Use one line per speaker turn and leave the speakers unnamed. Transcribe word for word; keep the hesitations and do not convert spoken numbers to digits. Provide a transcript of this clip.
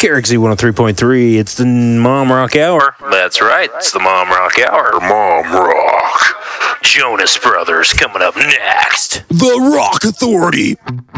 KRXZ one oh three point three. It's the Mom Rock Hour.
That's right. It's the Mom Rock Hour. Mom Rock. Jonas Brothers coming up next.
The Rock Authority.